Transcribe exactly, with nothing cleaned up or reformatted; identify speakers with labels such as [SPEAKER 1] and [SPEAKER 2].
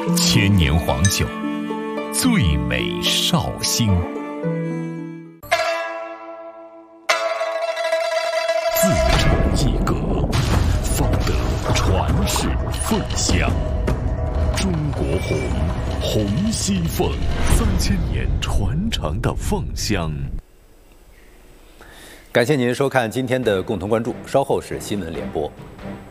[SPEAKER 1] 千年黄酒，最美绍兴。自成一格，方得传世凤香。中国红，红西凤，三千年传承的凤香。
[SPEAKER 2] 感谢您收看今天的共同关注，稍后是新闻联播。